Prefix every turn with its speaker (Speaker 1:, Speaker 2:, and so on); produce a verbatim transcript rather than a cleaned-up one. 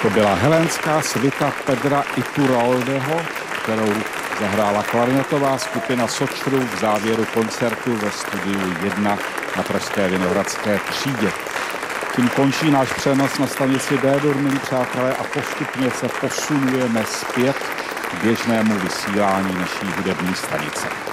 Speaker 1: To byla helenská svita Pedra Iturraldeho, kterou zahrála klarinetová skupina Sočru v závěru koncertu ve studiu jedna na pražské Vinohradské třídě. Tím končí náš přenos na stanici D-dur, milí přátelé, a postupně se posunujeme zpět k běžnému vysílání naší hudební stanice.